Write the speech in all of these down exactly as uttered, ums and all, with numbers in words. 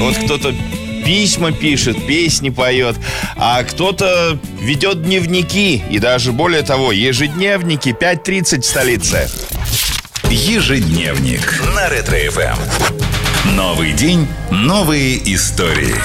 Вот кто-то письма пишет, песни поет, а кто-то ведет дневники и даже более того, ежедневники. пять тридцать в столице. Ежедневник на Ретро-эф эм. Новый день, новые истории.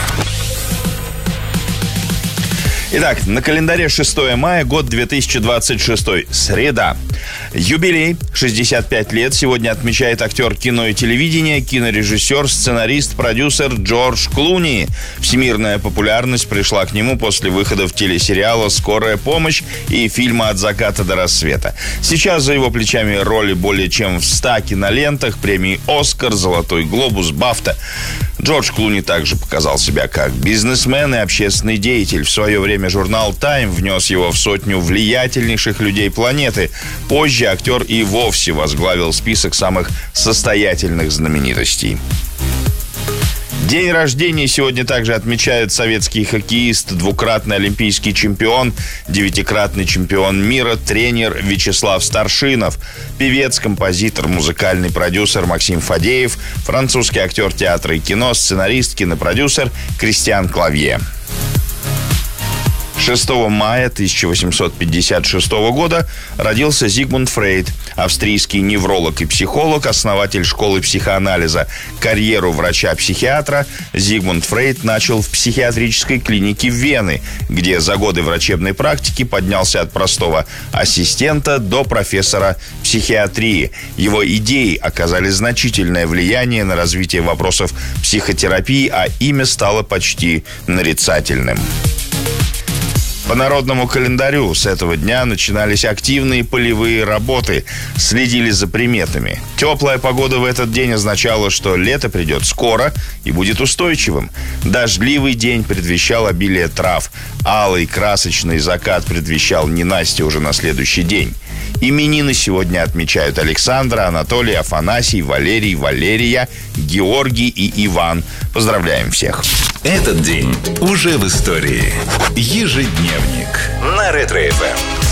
Итак, на календаре шестое мая, год две тысячи двадцать шестой, среда. Юбилей, шестьдесят пять лет, сегодня отмечает актер кино и телевидения, кинорежиссер, сценарист, продюсер Джордж Клуни. Всемирная популярность пришла к нему после выходов телесериала «Скорая помощь» и фильма «От заката до рассвета». Сейчас за его плечами роли более чем в ста кинолентах, премии «Оскар», «Золотой глобус», «Бафта». Джордж Клуни также показал себя как бизнесмен и общественный деятель. В свое время журнал «Тайм» внес его в сотню влиятельнейших людей планеты. Позже актер и вовсе возглавил список самых состоятельных знаменитостей. День рождения сегодня также отмечают советский хоккеист, двукратный олимпийский чемпион, девятикратный чемпион мира, тренер Вячеслав Старшинов, певец, композитор, музыкальный продюсер Максим Фадеев, французский актер театра и кино, сценарист, кинопродюсер Кристиан Клавье. шестого мая тысяча восемьсот пятьдесят шестого года родился Зигмунд Фрейд, австрийский невролог и психолог, основатель школы психоанализа. Карьеру врача-психиатра Зигмунд Фрейд начал в психиатрической клинике Вены, где за годы врачебной практики поднялся от простого ассистента до профессора психиатрии. Его идеи оказали значительное влияние на развитие вопросов психотерапии, а имя стало почти нарицательным. По народному календарю с этого дня начинались активные полевые работы, следили за приметами. Теплая погода в этот день означала, что лето придет скоро и будет устойчивым. Дождливый день предвещал обилие трав. Алый красочный закат предвещал ненастье уже на следующий день. Именины сегодня отмечают Александра, Анатолий, Афанасий, Валерий, Валерия, Георгий и Иван. Поздравляем всех! Этот день уже в истории. Ежедневник на Ретро-эф эм.